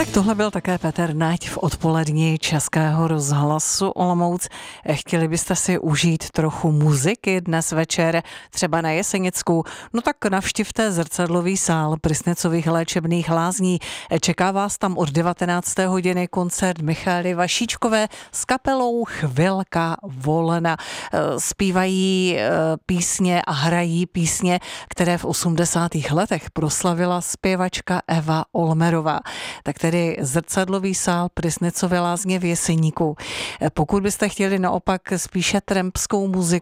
Tak tohle byl také Petr Nať v odpolední Českého rozhlasu Olomouc. Chtěli byste si užít trochu muziky dnes večer, třeba na Jesenicku? No tak navštivte zrcadlový sál Prysnecových léčebných lázní. Čeká vás tam od 19. hodiny koncert Michaely Vašíčkové s kapelou Chvilka volna. Zpívají písně a hrají písně, které v 80. letech proslavila zpěvačka Eva Olmerová. Tak tedy zrcadlový sál Prysnecové lázně v Jeseníku. Pokud byste chtěli naopak spíše trampskou muziku,